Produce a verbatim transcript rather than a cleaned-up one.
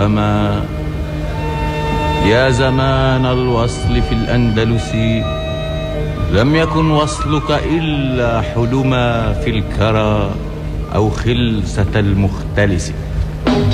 أما يا زمان الوصل في الأندلس، لم يكن وصلك إلا حلما في الكرى أو خلسة المختلس.